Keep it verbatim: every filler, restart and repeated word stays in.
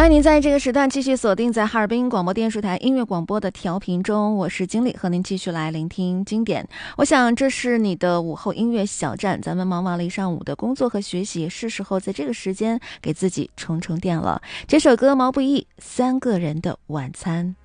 欢迎您在这个时段继续锁定在哈尔滨广播电视台音乐广播的调频中，我是经理，和您继续来聆听经典。我想这是你的午后音乐小站，咱们忙完了一上午的工作和学习，是时候在这个时间给自己充充电了。这首歌毛不易《三个人的晚餐》。